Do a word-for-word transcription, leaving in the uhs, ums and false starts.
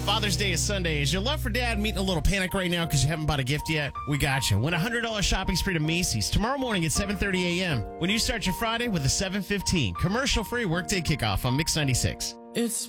Father's Day is Sunday. Is your love for dad meeting a little panic right now because you haven't bought a gift yet? We got you. Win a one hundred dollars shopping spree to Macy's tomorrow morning at seven thirty a.m. when you start your Friday with a seven fifteen commercial-free workday kickoff on Mix ninety-six. It's